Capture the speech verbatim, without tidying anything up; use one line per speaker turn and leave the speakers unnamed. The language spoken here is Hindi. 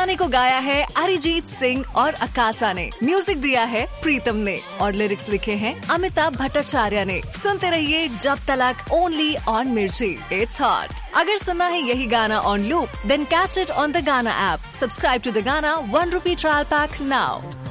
गाने को गाया है अरिजीत सिंह और आकाशा ने, म्यूजिक दिया है प्रीतम ने और लिरिक्स लिखे हैं अमिताभ भट्टाचार्य ने। सुनते रहिए जब तलक ओनली ऑन मिर्ची, इट्स हॉट। अगर सुनना है यही गाना on loop, then catch it on the गाना ऐप। सब्सक्राइब टू द गाना one rupee trial pack now.